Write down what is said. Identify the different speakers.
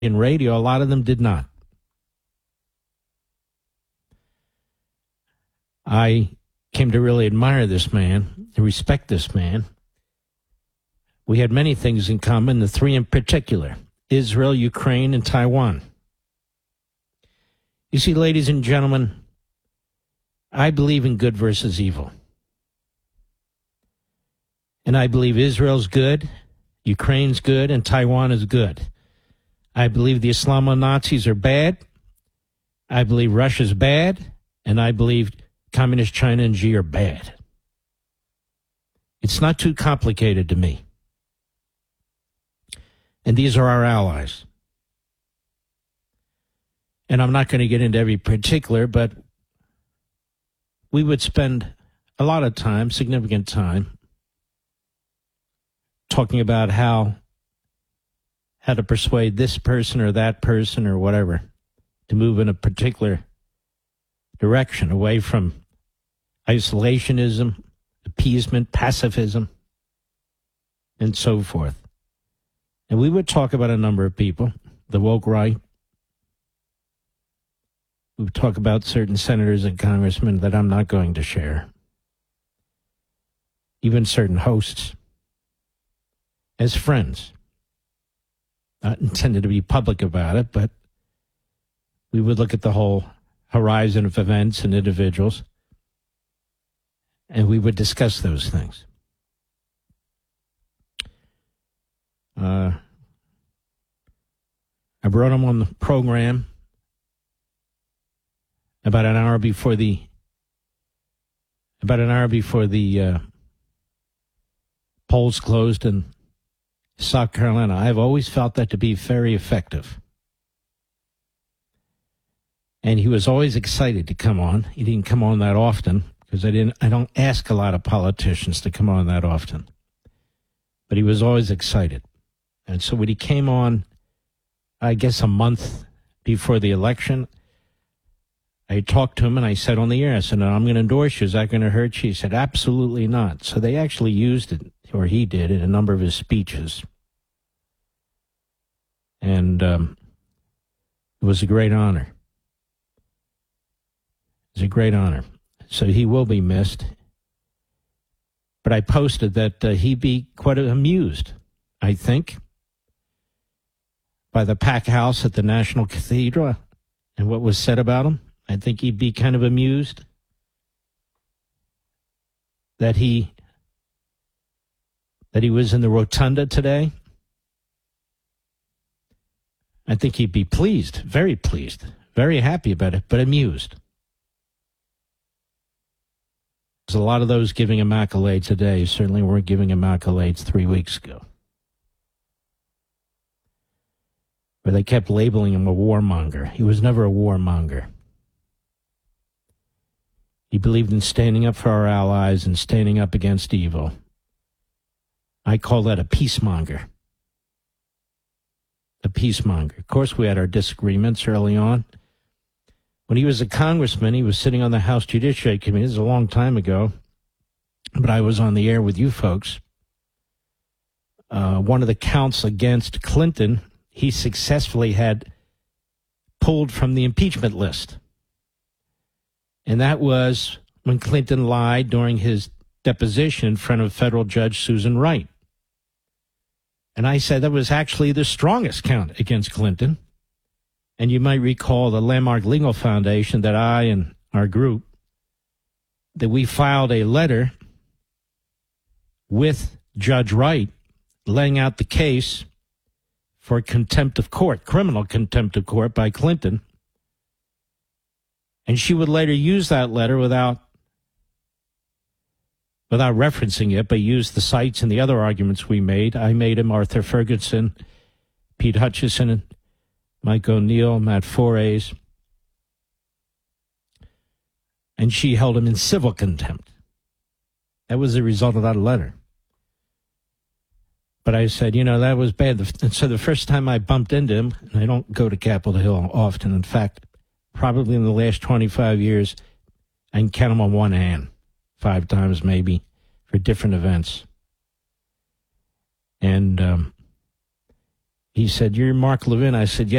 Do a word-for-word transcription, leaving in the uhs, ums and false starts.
Speaker 1: in radio, a lot of them did not. I came to really admire this man, and respect this man. We had many things in common, the three in particular: Israel, Ukraine, and Taiwan. You see, ladies and gentlemen, I believe in good versus evil. And I believe Israel's good, Ukraine's good, and Taiwan is good. I believe the Islamo-Nazis are bad. I believe Russia's bad. And I believe Communist China and Xi are bad. It's not too complicated to me. And these are our allies. And I'm not going to get into every particular, but we would spend a lot of time, significant time, talking about how how to persuade this person or that person or whatever to move in a particular direction, away from isolationism, appeasement, pacifism, and so forth. And we would talk about a number of people, the woke right. We would talk about certain senators and congressmen that I'm not going to share. Even certain hosts. As friends. Not intended to be public about it, but we would look at the whole horizon of events and individuals, and we would discuss those things. Uh, I brought him on the program about an hour before the about an hour before the uh, polls closed in South Carolina. I've always felt that to be very effective. And he was always excited to come on. He didn't come on that often because I didn't I don't ask a lot of politicians to come on that often. But he was always excited. And so when he came on, I guess a month before the election, I talked to him and I said on the air, I said, I'm going to endorse you. Is that going to hurt you? He said, absolutely not. So they actually used it, or he did, in a number of his speeches. And um, it was a great honor. It was a great honor. So he will be missed. But I posted that uh, he'd be quite amused, I think, by the pack house at the National Cathedral and what was said about him. I think he'd be kind of amused that he that he was in the rotunda today. I think he'd be pleased, very pleased, very happy about it, but amused. There's a lot of those giving him accolades today. Certainly weren't giving him accolades three weeks ago, where they kept labeling him a warmonger. He was never a warmonger. He believed in standing up for our allies and standing up against evil. I call that a peacemonger. A peacemonger. Of course, we had our disagreements early on. When he was a congressman, he was sitting on the House Judiciary Committee. This is a long time ago, but I was on the air with you folks. Uh, one of the counts against Clinton, he successfully had pulled from the impeachment list. And that was when Clinton lied during his deposition in front of federal judge Susan Wright. And I said that was actually the strongest count against Clinton. And you might recall the Landmark Legal Foundation that I and our group, that we filed a letter with Judge Wright laying out the case for contempt of court, criminal contempt of court by Clinton. And she would later use that letter without without referencing it, but use the cites and the other arguments we made. I made him Arthur Ferguson, Pete Hutchison, Mike O'Neill, Matt Forays. And she held him in civil contempt. That was the result of that letter. But I said, you know, that was bad. And so the first time I bumped into him, and I don't go to Capitol Hill often, in fact, probably in the last twenty-five years, I can count them on one hand, five times maybe, for different events. And um, he said, you're Mark Levin. I said, yes.